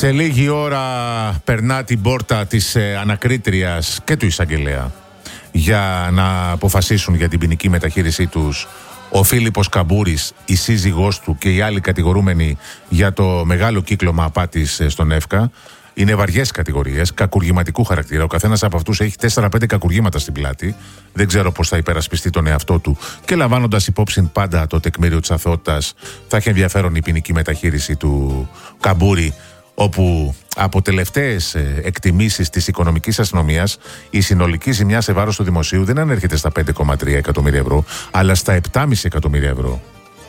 Σε λίγη ώρα περνά την πόρτα της ανακρίτριας και του εισαγγελέα για να αποφασίσουν για την ποινική μεταχείρισή τους ο Φίλιππος Καμπούρης, η σύζυγός του και οι άλλοι κατηγορούμενοι για το μεγάλο κύκλωμα απάτης στον ΕΦΚΑ. Είναι βαριές κατηγορίες, κακουργηματικού χαρακτήρα. Ο καθένας από αυτούς έχει 4-5 κακουργήματα στην πλάτη. Δεν ξέρω πώς θα υπερασπιστεί τον εαυτό του. Και λαμβάνοντας υπόψη πάντα το τεκμήριο της αθωότητας, θα έχει ενδιαφέρον η ποινική μεταχείριση του Καμπούρη, όπου από τελευταίες εκτιμήσεις της οικονομικής αστυνομίας η συνολική ζημιά σε βάρος του δημοσίου δεν ανέρχεται στα 5,3 εκατομμύρια ευρώ, αλλά στα 7,5 εκατομμύρια ευρώ.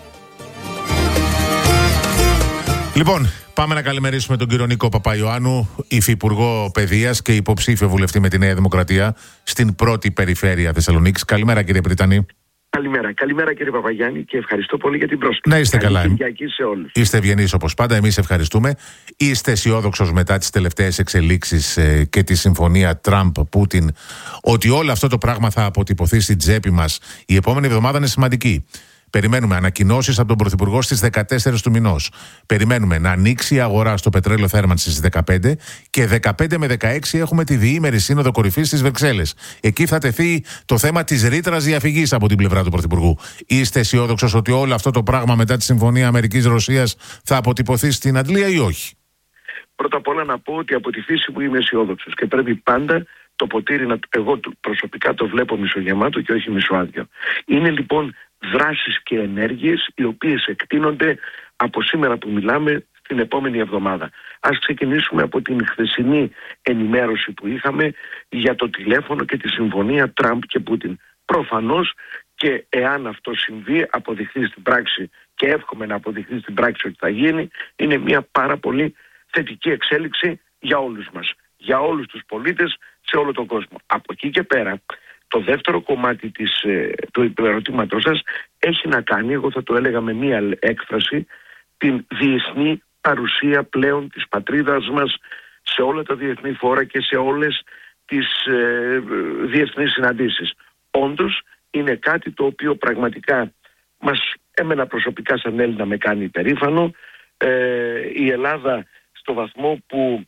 Λοιπόν, πάμε να καλημερίσουμε τον κύριο Νίκο Παπαϊωάννου, υφυπουργό παιδείας και υποψήφιο βουλευτή με τη Νέα Δημοκρατία στην πρώτη περιφέρεια Θεσσαλονίκης. Καλημέρα, κύριε Πρίτανη. Καλημέρα κύριε Παπαγιάννη και ευχαριστώ πολύ για την πρόσκληση. Να είστε καλά. Κυριακή σε όλους. Είστε ευγενείς όπως πάντα, εμείς ευχαριστούμε. Είστε αισιόδοξος μετά τις τελευταίες εξελίξεις και τη συμφωνία Τραμπ-Πούτιν ότι όλο αυτό το πράγμα θα αποτυπωθεί στην τσέπη μας? Η επόμενη εβδομάδα είναι σημαντική. Περιμένουμε ανακοινώσεις από τον Πρωθυπουργό στις 14 του μηνός. Περιμένουμε να ανοίξει η αγορά στο πετρέλαιο θέρμανσης στις 15 και 15 με 16 έχουμε τη διήμερη σύνοδο κορυφής στις Βρυξέλλες. Εκεί θα τεθεί το θέμα της ρήτρας διαφυγής από την πλευρά του Πρωθυπουργού. Είστε αισιόδοξος ότι όλο αυτό το πράγμα μετά τη συμφωνία Αμερικής-Ρωσίας θα αποτυπωθεί στην αντλία ή όχι? Πρώτα απ' όλα να πω ότι από τη φύση μου είμαι αισιόδοξος και πρέπει πάντα το ποτήρι, εγώ προσωπικά το βλέπω μισογεμάτο και όχι μισοάδιο. Είναι λοιπόν δράσεις και ενέργειες οι οποίες εκτείνονται από σήμερα που μιλάμε την επόμενη εβδομάδα. Ας ξεκινήσουμε από την χθεσινή ενημέρωση που είχαμε για το τηλέφωνο και τη συμφωνία Τραμπ και Πούτιν. Προφανώς και εάν αυτό συμβεί, αποδειχθεί στην πράξη, και εύχομαι να αποδειχθεί στην πράξη ότι θα γίνει, είναι μια πάρα πολύ θετική εξέλιξη για όλους μας, για όλους τους πολίτες σε όλο τον κόσμο. Από εκεί και πέρα, το δεύτερο κομμάτι του ερωτήματός σας έχει να κάνει, εγώ θα το έλεγα με μία έκφραση, την διεθνή παρουσία πλέον της πατρίδας μας σε όλα τα διεθνή φόρα και σε όλες τις διεθνείς συναντήσεις. Όντως είναι κάτι το οποίο πραγματικά εμένα προσωπικά σαν Έλληνα με κάνει υπερήφανο. Η Ελλάδα στο βαθμό που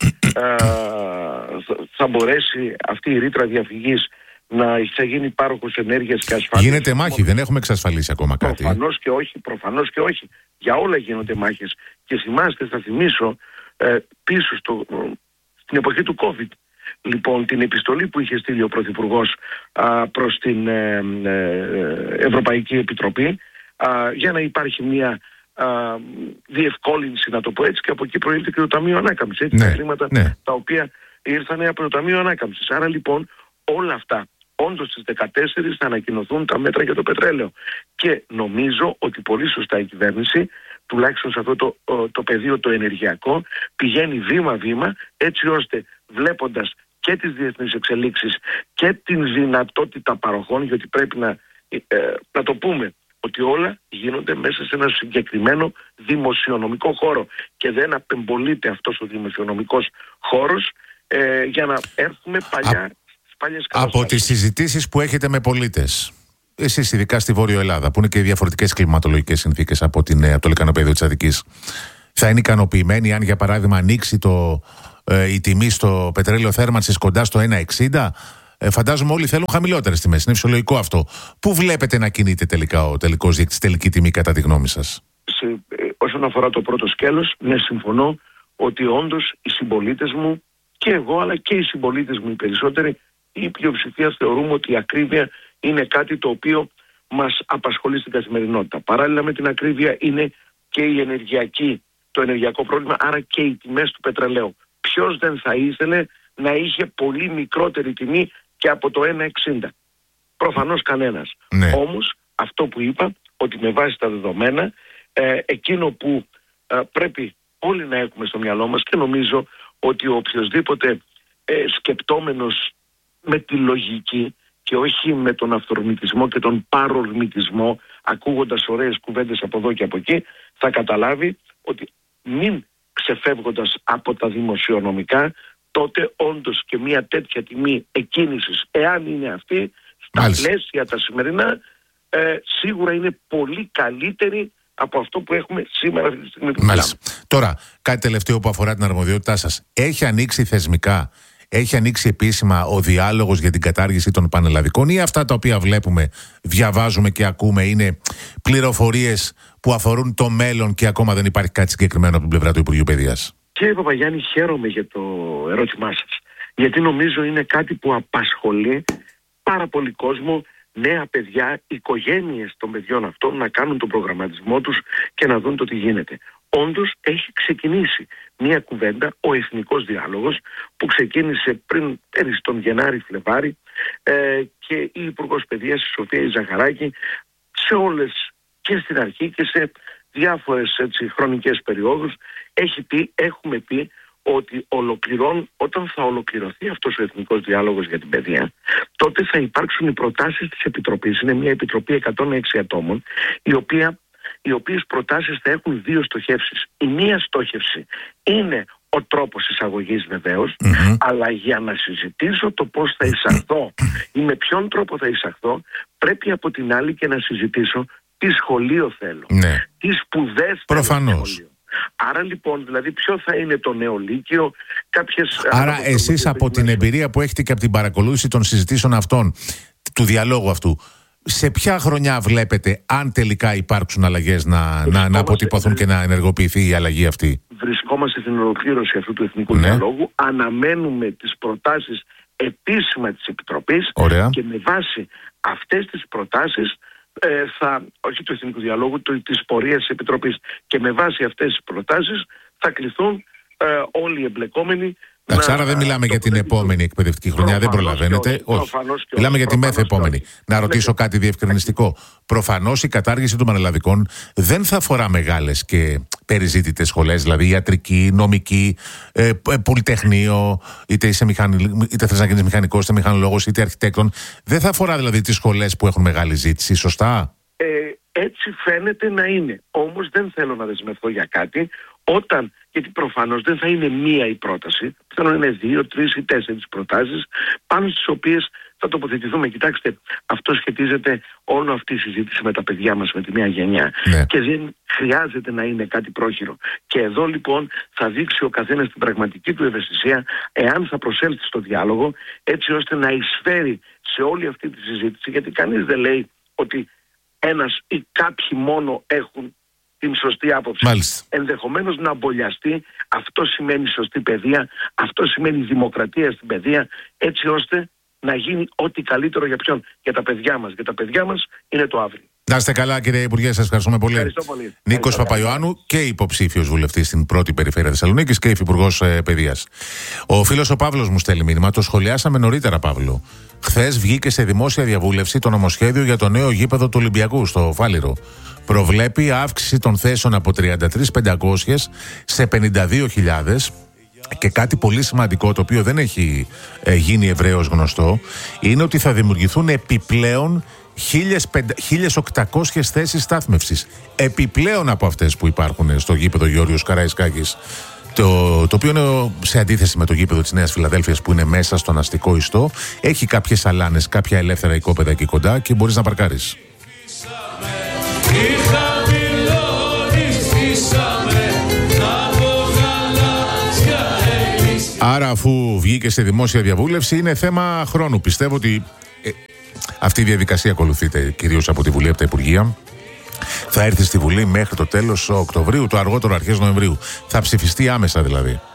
θα μπορέσει αυτή η ρήτρα διαφυγής να γίνει πάροχος ενέργειας και ασφάλειας. Γίνεται μάχη, δεν έχουμε εξασφαλίσει ακόμα κάτι. Προφανώς και όχι. Για όλα γίνονται μάχες. Και θυμάστε, θα θυμίσω πίσω στην εποχή του COVID. Λοιπόν, την επιστολή που είχε στείλει ο Πρωθυπουργός προς την Ευρωπαϊκή Επιτροπή για να υπάρχει μια διευκόλυνση, να το πω έτσι, και από εκεί προήλθε και το Ταμείο Ανάκαμψης. Τα χρήματα τα οποία ήρθαν από το Ταμείο Ανάκαμψης. Άρα λοιπόν όλα αυτά, όντως στις 14 θα ανακοινωθούν τα μέτρα για το πετρέλαιο. Και νομίζω ότι πολύ σωστά η κυβέρνηση, τουλάχιστον σε αυτό το πεδίο το ενεργειακό, πηγαίνει βήμα-βήμα, έτσι ώστε βλέποντας και τις διεθνείς εξελίξεις και την δυνατότητα παροχών, γιατί πρέπει να το πούμε ότι όλα γίνονται μέσα σε ένα συγκεκριμένο δημοσιονομικό χώρο και δεν απεμπολείται αυτός ο δημοσιονομικός χώρος για να έρθουμε παλιές καταστάσεις. Από τις συζητήσεις που έχετε με πολίτες, εσείς ειδικά στη Βόρειο Ελλάδα, που είναι και διαφορετικές κλιματολογικές συνθήκες από το λεκανοπέδιο της Αττικής, θα είναι ικανοποιημένοι αν για παράδειγμα ανοίξει η τιμή στο πετρέλαιο θέρμανσης κοντά στο 1,60? Φαντάζομαι όλοι θέλουν χαμηλότερες τιμές. Είναι φυσιολογικό αυτό. Πού βλέπετε να κινείται τελικά ο τελικός δείκτης, τελική τιμή κατά τη γνώμη σας? Όσον αφορά το πρώτο σκέλος, ναι, συμφωνώ ότι όντως οι συμπολίτες μου και εγώ, αλλά και οι συμπολίτες μου οι περισσότεροι, η πλειοψηφία θεωρούμε ότι η ακρίβεια είναι κάτι το οποίο μας απασχολεί στην καθημερινότητα. Παράλληλα με την ακρίβεια είναι και το ενεργειακό πρόβλημα, άρα και οι τιμές του πετρελαίου. Ποιος δεν θα ήθελε να είχε πολύ μικρότερη τιμή και από το 1,60? Προφανώς κανένας. Ναι. Όμως αυτό που είπα, ότι με βάση τα δεδομένα, εκείνο που πρέπει όλοι να έχουμε στο μυαλό μας, και νομίζω ότι ο οποιοσδήποτε σκεπτόμενος με τη λογική και όχι με τον αυθορμητισμό και τον παρορμητισμό, ακούγοντας ωραίες κουβέντες από εδώ και από εκεί, θα καταλάβει ότι μην ξεφεύγοντας από τα δημοσιονομικά, τότε όντως και μια τέτοια τιμή εκκίνησης, εάν είναι αυτή, στα πλαίσια τα σημερινά, σίγουρα είναι πολύ καλύτερη από αυτό που έχουμε σήμερα αυτή τη στιγμή. Μάλιστα. Τώρα, κάτι τελευταίο που αφορά την αρμοδιότητά σας. Έχει ανοίξει θεσμικά, έχει ανοίξει επίσημα ο διάλογος για την κατάργηση των πανελλαδικών, ή αυτά τα οποία βλέπουμε, διαβάζουμε και ακούμε είναι πληροφορίες που αφορούν το μέλλον και ακόμα δεν υπάρχει κάτι συγκεκριμένο από την πλευρά του Υπουργείου Παιδείας? Κύριε Παπαγιάννη, χαίρομαι για το ερώτημά σας, γιατί νομίζω είναι κάτι που απασχολεί πάρα πολύ κόσμο, νέα παιδιά, οικογένειες των παιδιών αυτών να κάνουν τον προγραμματισμό τους και να δουν το τι γίνεται. Όντως έχει ξεκινήσει μια κουβέντα, ο Εθνικός Διάλογος, που ξεκίνησε πριν πέρυσι τον Γενάρη-Φλεβάρη και η Υπουργός Παιδείας, η Σοφία Ζαχαράκη, σε όλες και στην αρχή και σε διάφορες χρονικές περιόδους έχουμε πει ότι όταν θα ολοκληρωθεί αυτός ο Εθνικός Διάλογος για την παιδεία, τότε θα υπάρξουν οι προτάσεις της Επιτροπής. Είναι μια επιτροπή 106 ατόμων, οι οποίες προτάσεις θα έχουν δύο στοχεύσεις. Η μία στόχευση είναι ο τρόπος εισαγωγής βεβαίως, αλλά για να συζητήσω το πώς θα εισαχθώ ή με ποιον τρόπο θα εισαχθώ, πρέπει από την άλλη και να συζητήσω τι σχολείο θέλω, τι σπουδές θέλω στο σχολείο. Άρα λοιπόν, δηλαδή ποιο θα είναι το νέο λύκειο, Άρα εσείς από την εμπειρία που έχετε και από την παρακολούθηση των συζητήσεων αυτών, του διαλόγου αυτού, σε ποια χρονιά βλέπετε, αν τελικά υπάρξουν αλλαγές, να αποτυπωθούν και να ενεργοποιηθεί η αλλαγή αυτή? Βρισκόμαστε στην ολοκλήρωση αυτού του Εθνικού Διαλόγου. Αναμένουμε τις προτάσεις επίσημα της Επιτροπής. Ωραία. Και με βάση αυτές τις προτάσεις όχι του Εθνικού Διαλόγου, της πορείας της Επιτροπής, και με βάση αυτές τις προτάσεις θα κληθούν όλοι οι εμπλεκόμενοι. Άρα δεν μιλάμε για την επόμενη εκπαιδευτική χρονιά, δεν προλαβαίνετε. Όχι. Μιλάμε για τη μεθεπόμενη. Να ρωτήσω κάτι διευκρινιστικό. Προφανώς η κατάργηση των πανελλαδικών δεν θα αφορά μεγάλες και περιζήτητες σχολές, δηλαδή ιατρική, νομική, πολυτεχνείο, είτε θες να γίνεις μηχανικός, είτε μηχανολόγος, είτε αρχιτέκτον. Δεν θα αφορά δηλαδή τις σχολές που έχουν μεγάλη ζήτηση, σωστά? Έτσι φαίνεται να είναι. Όμως δεν θέλω να δεσμευθώ για κάτι, γιατί προφανώς δεν θα είναι μία η πρόταση, θέλω να είναι 2, 3 ή 4 προτάσεις, πάνω στις οποίες θα τοποθετηθούμε. Κοιτάξτε, αυτό σχετίζεται όλη αυτή η συζήτηση με τα παιδιά μας, με τη νέα γενιά. Και δεν χρειάζεται να είναι κάτι πρόχειρο. Και εδώ λοιπόν θα δείξει ο καθένας την πραγματική του ευαισθησία, εάν θα προσέλθει στο διάλογο, έτσι ώστε να εισφέρει σε όλη αυτή τη συζήτηση, γιατί κανείς δεν λέει ότι ένας ή κάποιοι μόνο έχουν την σωστή άποψη. Μάλιστα. Ενδεχομένως να αμπολιαστεί. Αυτό σημαίνει σωστή παιδεία, αυτό σημαίνει δημοκρατία στην παιδεία, έτσι ώστε να γίνει ό,τι καλύτερο για ποιον? Για τα παιδιά μας. Για τα παιδιά μας είναι το αύριο. Να είστε καλά, κύριε Υπουργέ, σας ευχαριστούμε πολύ. Ευχαριστώ πολύ. Νίκος Παπαϊωάννου, και υποψήφιος βουλευτής στην πρώτη περιφέρεια Θεσσαλονίκης και υφυπουργός παιδείας. Ο φίλος ο Παύλος μου στέλνει μήνυμα, το σχολιάσαμε νωρίτερα, Παύλο. Χθες βγήκε σε δημόσια διαβούλευση το νομοσχέδιο για το νέο γήπεδο του Ολυμπιακού στο Φάληρο. Προβλέπει αύξηση των θέσεων από 33.500 σε 52.000. Και κάτι πολύ σημαντικό, το οποίο δεν έχει γίνει ευρέως γνωστό, είναι ότι θα δημιουργηθούν επιπλέον 1.800 θέσεις στάθμευσης. Επιπλέον από αυτές που υπάρχουν στο γήπεδο Γεώργιος Καραϊσκάκης. Το οποίο είναι σε αντίθεση με το γήπεδο της Νέας Φιλαδέλφειας, που είναι μέσα στον αστικό ιστό. Έχει κάποιες αλάνες, κάποια ελεύθερα οικόπεδα εκεί κοντά και μπορείς να παρκάρεις. Άρα, αφού βγήκε σε δημόσια διαβούλευση, είναι θέμα χρόνου. Πιστεύω ότι αυτή η διαδικασία ακολουθείται κυρίως από τη Βουλή, από τα Υπουργεία. Θα έρθει στη Βουλή μέχρι το τέλος Οκτωβρίου, το αργότερο αρχές Νοεμβρίου. Θα ψηφιστεί άμεσα δηλαδή.